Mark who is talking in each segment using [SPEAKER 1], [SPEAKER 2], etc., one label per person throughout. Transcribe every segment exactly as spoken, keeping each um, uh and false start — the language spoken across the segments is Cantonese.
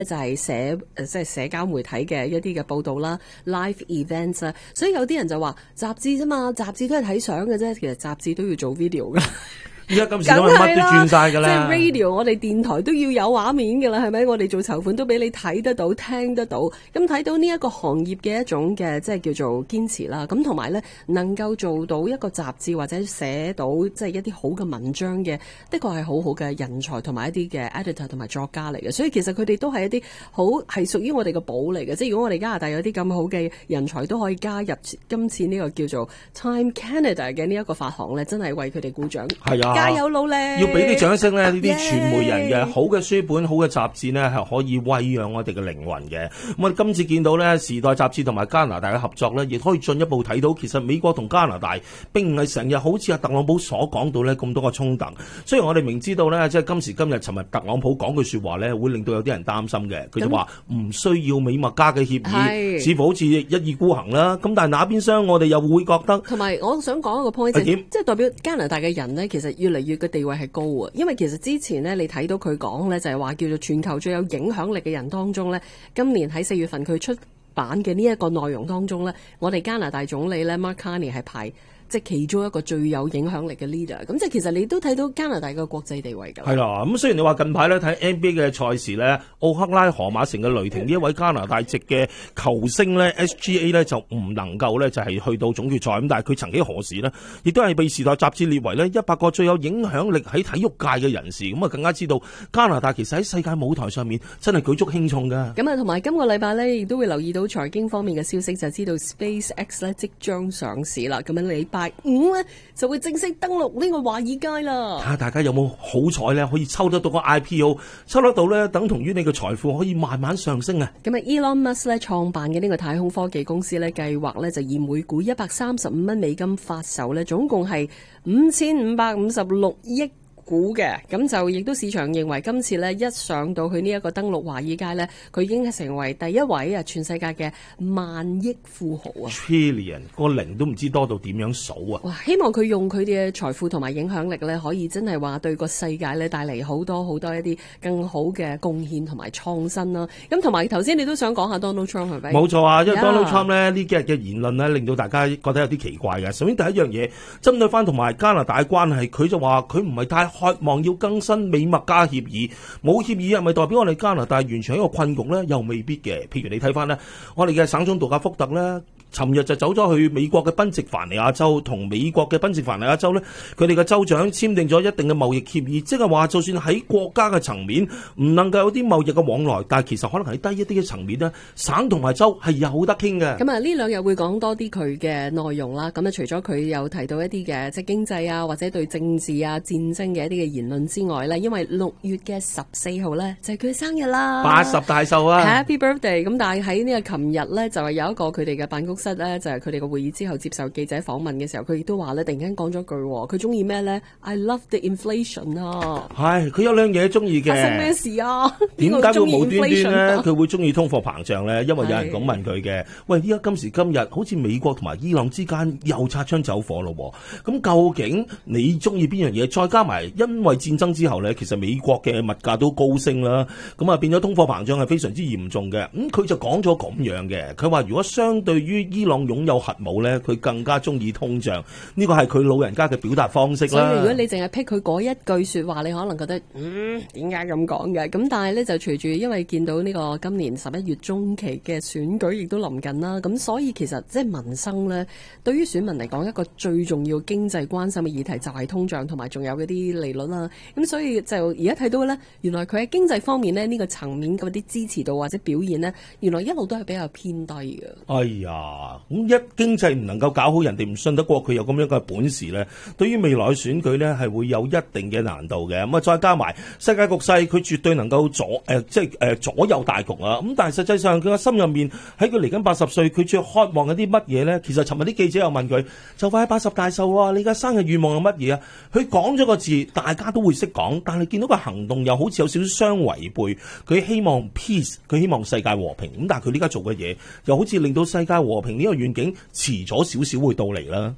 [SPEAKER 1] 就係寫誒即係社交媒體嘅一啲嘅報導啦 ，live events 啦，所以有啲人就話雜誌啫嘛，雜誌都係睇相嘅啫，其實雜誌都要做 video 㗎。
[SPEAKER 2] 而家今時今日乜都轉晒㗎啦，
[SPEAKER 1] 即係 radio， 我哋電台都要有畫面㗎啦，係咪？我哋做籌款都俾你睇得到、聽得到。咁睇到呢一個行業嘅一種嘅即係叫做堅持啦。咁同埋咧，能夠做到一個雜誌或者寫到即係一啲好嘅文章嘅，的確係好好嘅人才同埋一啲嘅 editor 同埋作家嚟嘅。所以其實佢哋都係一啲好係屬於我哋嘅寶嚟嘅。即係如果我哋加拿大有啲咁好嘅人才都可以加入今次呢個叫做 Time Canada 嘅呢一個發行咧，真係為佢哋鼓掌。
[SPEAKER 2] 係啊！
[SPEAKER 1] 加油努力！
[SPEAKER 2] 要俾啲掌聲咧，呢啲
[SPEAKER 1] Yeah.
[SPEAKER 2] 傳媒人嘅好嘅書本、好嘅雜誌呢，係可以餵養我哋嘅靈魂嘅。咁我哋今次見到呢，時代雜誌同埋加拿大嘅合作呢，亦可以進一步睇到，其實美國同加拿大並唔係成日好似阿特朗普所講到呢咁多個衝突。雖然我哋明知道呢，即係今時今日，尋日特朗普講句説話呢，會令到有啲人擔心嘅。佢就話唔需要美墨加嘅協議，似乎好似一意孤行啦。咁但係那邊廂我哋又會覺得，
[SPEAKER 1] 同埋我想講一個 point，即係代表加拿大嘅人呢，其實越嚟越嘅地位係高啊。因為其實之前呢，你睇到佢講呢，就係話叫做全球最有影響力嘅人當中呢，今年喺四月份佢出版嘅呢一個內容當中呢，我哋加拿大總理呢 Mark Carney 係排即係其中一個最有影響力嘅 leader。咁即係其實你都睇到加拿大嘅國際地位㗎。
[SPEAKER 2] 係啦，咁雖然你話近排咧睇 N B A 嘅賽事咧，奧克拉荷馬城嘅雷霆呢一位加拿大籍嘅球星咧 S G A 咧就唔能夠咧就係去到總決賽，咁但係佢曾幾何時呢，亦都係被時代雜誌列為咧一百個最有影響力喺體育界嘅人士。咁啊更加知道加拿大其實喺世界舞台上面真係舉足輕重㗎。
[SPEAKER 1] 咁啊同埋今個禮拜咧亦都會留意到財經方面嘅消息，就知道 SpaceX 咧即將上市啦。咁樣禮拜五咧就會正式登陸呢個華爾街啦。
[SPEAKER 2] 睇下大家有冇好彩咧，可以抽得到個 I P O， 抽得到咧，等同於你嘅財富可以慢慢上升啊！
[SPEAKER 1] 咁啊，Elon Musk 咧創辦嘅呢個太空科技公司咧，計劃咧就以每股一百三十五蚊美金發售咧，總共係五千五百五十六億股嘅。咁就亦都市場認為今次咧一上到去呢一個登陸華爾街咧，佢已經係成為第一位啊全世界嘅萬億富豪啊
[SPEAKER 2] ！Trillion 個零都唔知多到點樣數啊！
[SPEAKER 1] 哇！希望佢用佢哋嘅財富同埋影響力咧，可以真係話對個世界咧帶嚟好多好多一啲更好嘅貢獻同埋創新啦。咁同埋頭先你都想講下 Donald Trump 係咪？
[SPEAKER 2] 冇錯啊，因為 Donald
[SPEAKER 1] Yeah.
[SPEAKER 2] Trump 咧呢幾日嘅言論咧，令到大家覺得有啲奇怪嘅。首先第一樣嘢，針對翻同埋加拿大嘅關係，佢就話佢唔係太渴望要更新美墨加協議，冇協議係咪代表我哋加拿大完全係一個困局咧？又未必嘅。譬如你睇翻呢，我哋嘅省長杜加福特咧，尋日就走咗去美國嘅賓夕凡尼亞州，同美國嘅賓夕凡尼亞州呢，佢哋嘅州長簽訂咗一定嘅貿易協議，即係話就算喺國家嘅層面唔能夠有啲貿易嘅往來，但係其實可能喺低一啲嘅層面呢，省同埋州係有得傾嘅。
[SPEAKER 1] 咁啊，呢兩日會講多啲佢嘅內容啦。咁啊，除咗佢有提到一啲嘅即係經濟啊，或者對政治啊、戰爭嘅一啲嘅言論之外呢，因為六月嘅十四號呢，就係佢生日啦，
[SPEAKER 2] 八十大壽啊
[SPEAKER 1] Happy Birthday！ 咁但係喺呢個琴日呢，就係有一個佢哋嘅辦公室呢，就係佢哋嘅會議之後接受記者訪問嘅時候，佢亦都話呢，突然間講咗句，佢中意咩呢？ I love the inflation 啊！
[SPEAKER 2] 係，佢有兩樣嘢中意嘅。
[SPEAKER 1] 發生咩事啊？
[SPEAKER 2] 點解會無端端咧？佢會中意通貨膨脹咧？因為有人咁問佢嘅。喂，依家今時今日，好似美國同埋伊朗之間又擦槍走火咯。咁究竟你中意邊樣嘢？再加埋因為戰爭之後咧，其實美國嘅物價都高升啦。咁啊變咗通貨膨脹係非常之嚴重嘅。咁、嗯、佢就講咗咁樣嘅。佢話如果相對於伊朗擁有核武咧，佢更加中意通脹。呢個係佢老人家嘅表達方式啦。
[SPEAKER 1] 所以如果你淨係批佢嗰一句說話，你可能覺得嗯點解咁講嘅？咁但係咧就隨住因為見到呢個今年十一月中期嘅選舉亦都臨近啦，咁所以其實即係民生咧，對於選民嚟講一個最重要經濟關心嘅議題就係通脹同埋仲有嗰啲利率啦。咁所以就而家睇到咧，原來佢喺經濟方面咧呢、呢個層面嗰啲支持度或者表現咧，原來一路都係比較偏低嘅。
[SPEAKER 2] 哎呀，咁一經濟唔能夠搞好，人哋唔信得過佢有咁樣嘅本事咧，對於未來嘅選舉咧係會有一定嘅難度嘅。咁啊再加埋世界局勢，佢絕對能夠左誒、呃、即係誒、呃、左右大局啊！咁但係實際上佢個心入面喺佢嚟緊八十歲，佢最渴望嘅啲乜嘢咧？其實尋日啲記者又問佢，就快八十大壽啊！你而家生日願望係乜嘢啊？佢講咗個字，大家都會識講，但係見到個行動又好似有少少相違背。佢希望 peace， 佢希望世界和平。咁但係佢呢家做嘅嘢，又好似令到世界和平呢個願景遲咗少少會到嚟啦。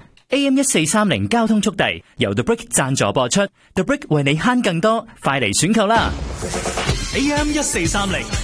[SPEAKER 3] A M 一四三零交通速遞由 The Brick 贊助播出 ，The Brick 為你慳更多，快嚟選購啦！
[SPEAKER 4] A M 一四三零